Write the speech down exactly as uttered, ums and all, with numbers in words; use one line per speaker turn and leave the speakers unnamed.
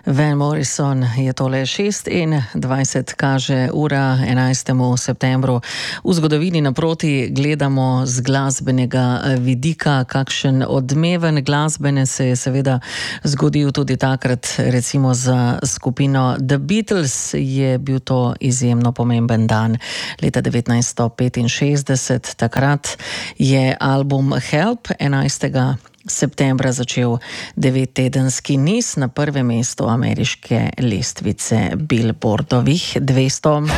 Van Morrison je tole šest in dvajset kaže ura enajstemu septembru. V zgodovini naproti gledamo z glasbenega vidika, kakšen odmeven glasbene se je seveda zgodil tudi takrat, recimo za skupino The Beatles je bil to izjemno pomemben dan. Leta devetnajststo petinšestdeset, takrat je album Help enajstega septembra začel devettedenski niz na prvem mestu ameriške lestvice Billboardovih dvesto.